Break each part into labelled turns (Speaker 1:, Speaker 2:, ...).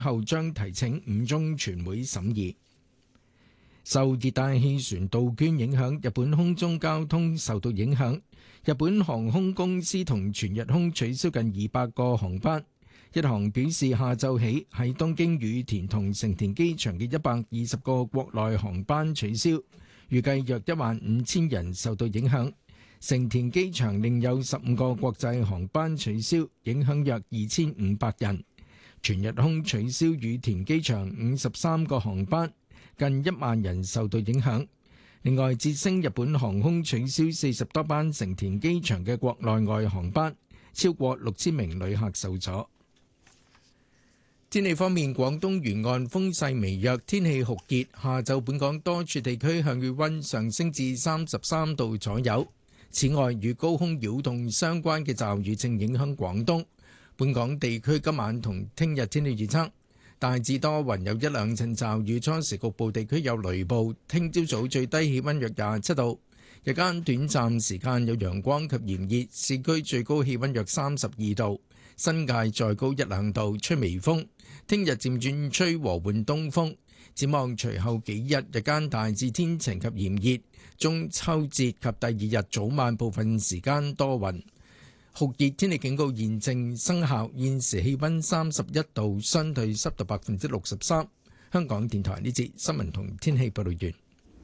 Speaker 1: 後將提請5中全會審議。受熱帶氣旋杜鵑影響，日本空中交通受到影響。日本航空公司同全日空取消近200個航班。日航表示，下晝起喺東京羽田同成田機場嘅120個國內航班取消，預計約15000人受到影響。成田機場另有15個國際航班取消，影響約2500人。全日空取消羽田機場53個航班，近1萬人受到影響。另外，捷星日本航空取消40多班成田機場嘅國內外航班，超過6000名旅客受阻。天氣方面，廣東沿岸風勢微弱，天氣酷熱。下晝本港多處地區向氣溫上升至33度左右。此外，與高空擾動相關嘅驟雨正影響廣東。本港地區今晚同聽日天氣預測，大致多雲，有一兩陣驟雨，初時局部地區有雷暴。聽朝早最低氣溫約27度，日間短暫時間有陽光及炎熱，市區最高氣溫約32度，新界再高1、2度，吹微風。聽日漸轉吹和緩東風。展望隨後幾日，日間大致天晴及炎熱，中秋節及第二日早晚部分時間多雲。酷熱天氣警告現正生效，現時氣溫31度，相對濕度63%。香港電台呢節新聞同天氣報道完。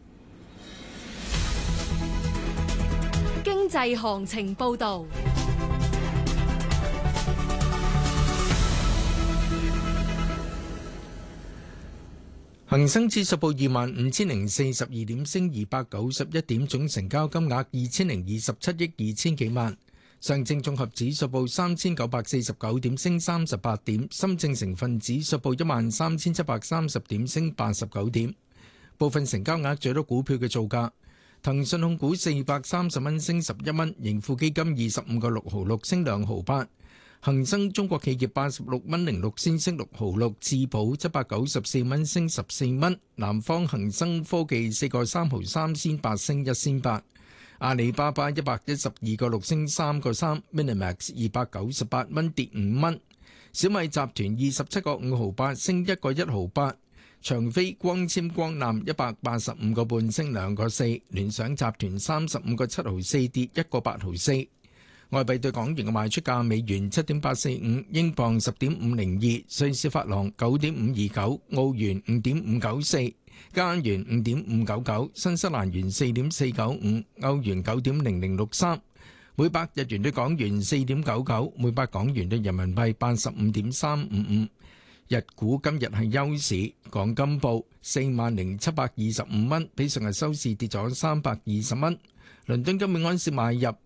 Speaker 2: 經濟行情報道。
Speaker 1: 恒生指數報25,042點，升291點，總成交金額2027億2千幾萬。上證綜合指數報3,949點，升38點。深證成分指數報13,730點，升89點。部分成交額最多股票嘅造價：騰訊控股430蚊，升11蚊；盈富基金25個6毫6，升2毫8。恒生中國企業86蚊06仙，升6毫6；智保794蚊，升14蚊；南方恒生科技4個3毫3仙8，升1仙8；阿里巴巴112個6，升3個3 ；Minimax 298蚊，跌5蚊；小米集團27個5毫8，升1個1毫8；長飛光纖光纜185個半，升2個4；聯想集團35個7毫4，跌1個8毫4。外幣對港元嘅賣出價：美元7.845，英鎊10.502，瑞士法郎9.529，澳元5.594，加元5.599，新西蘭元4.495，歐元9.0063，每百日元對港元4.99，每百港元對人民幣85.355。日股今日係休市，港金報40,725蚊，比上日收市跌咗320蚊。倫敦金每盎司買入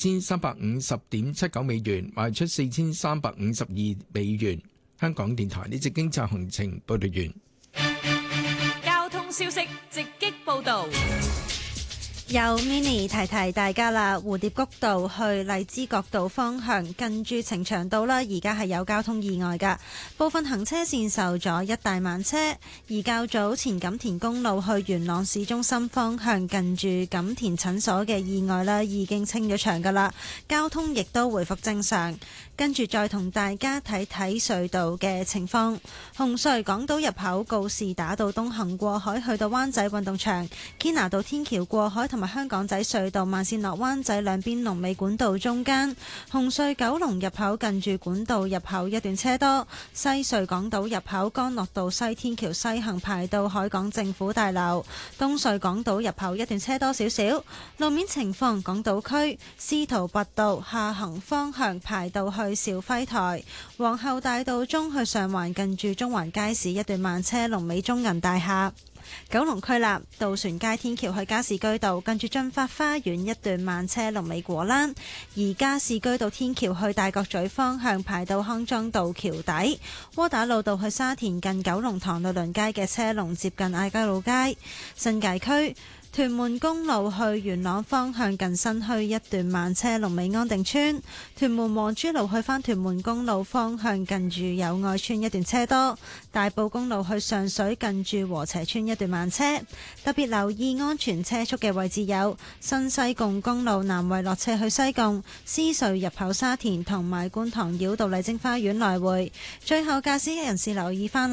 Speaker 1: 4350.79美元，賣出4352美元。香港電台呢節經濟行情報道完。
Speaker 2: 交通消息直擊報道。
Speaker 3: 有 Mini 提提大家啦，蝴蝶谷道去荔枝角道方向近住呈祥道啦，而家係有交通意外噶，部分行車線受阻，一大慢車。而較早前錦田公路去元朗市中心方向近住錦田診所嘅意外啦，已經清咗場噶啦，交通亦都回復正常。跟住再同大家睇睇隧道嘅情況。紅隧港島入口告士打道東行過海去到灣仔運動場，堅拿道天橋過海同埋香港仔隧道慢線落灣仔兩邊龍尾管道中間。紅隧九龍入口近住管道入口一段車多。西隧港島入口干諾道西天橋西行排到海港政府大樓。東隧港島入口一段車多少少。路面情況，港島區司徒拔道下行方向排到去兆輝台，皇后大道中去上環近住中環街市一段慢車，龍尾中銀大廈。九龍區立渡船街天橋去加士居道近住駿發花園一段慢車，龍尾果欄。而加士居道天橋去大角咀方向排到康莊道橋底。窩打老道去沙田近九龍塘律倫街嘅車龍接近亞皆老街。新界區屯門公路去元朗方向近新墟一段慢車，龍尾安定村。屯門黃珠路去返屯門公路方向近住友愛村一段車多。大埔公路去上水近住禾輋村一段慢車。特別留意安全車速嘅位置有新西貢公路南圍落車去西貢、獅隧入口沙田同埋觀塘繞道麗晶花園來回。最後駕駛人士留意返